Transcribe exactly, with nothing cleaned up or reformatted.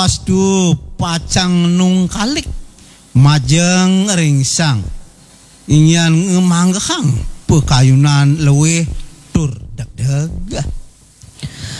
awas tu pacang nung kalik majeng ringsang ingyan ngemanggahang pekayunan lewe tur deg-deg